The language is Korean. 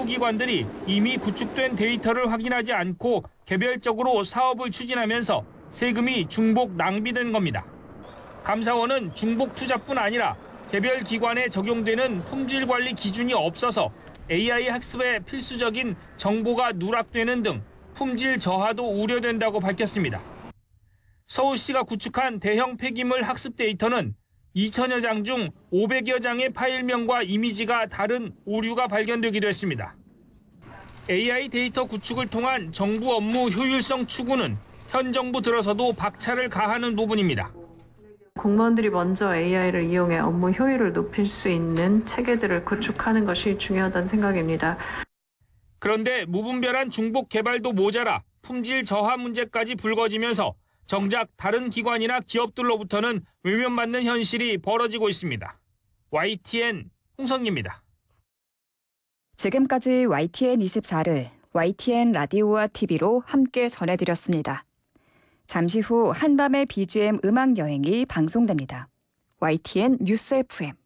정부기관들이 이미 구축된 데이터를 확인하지 않고 개별적으로 사업을 추진하면서 세금이 중복 낭비된 겁니다. 감사원은 중복 투자뿐 아니라 개별 기관에 적용되는 품질 관리 기준이 없어서 AI 학습에 필수적인 정보가 누락되는 등 품질 저하도 우려된다고 밝혔습니다. 서울시가 구축한 대형 폐기물 학습 데이터는 2,000여 장 중 500여 장의 파일명과 이미지가 다른 오류가 발견되기도 했습니다. AI 데이터 구축을 통한 정부 업무 효율성 추구는 현 정부 들어서도 박차를 가하는 부분입니다. 공무원들이 먼저 AI를 이용해 업무 효율을 높일 수 있는 체계들을 구축하는 것이 중요하다는 생각입니다. 그런데 무분별한 중복 개발도 모자라 품질 저하 문제까지 불거지면서 정작 다른 기관이나 기업들로부터는 외면받는 현실이 벌어지고 있습니다. YTN 홍성기입니다. 지금까지 YTN24를 YTN 라디오와 TV로 함께 전해드렸습니다. 잠시 후 한밤의 BGM 음악 여행이 방송됩니다. YTN 뉴스 FM